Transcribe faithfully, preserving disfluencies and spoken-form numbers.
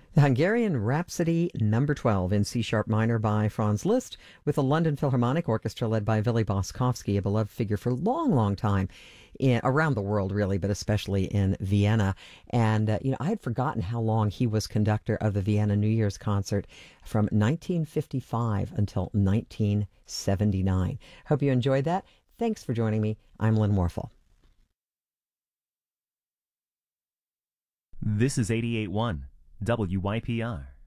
The Hungarian Rhapsody number twelve in C sharp minor by Franz Liszt, with the London Philharmonic Orchestra led by Vili Boskovsky, a beloved figure for a long, long time in, around the world, really, but especially in Vienna. And, uh, you know, I had forgotten how long he was conductor of the Vienna New Year's concert from nineteen fifty-five until nineteen seventy-nine. Hope you enjoyed that. Thanks for joining me. I'm Lynn Morphel. This is eighty-eight point one W Y P R.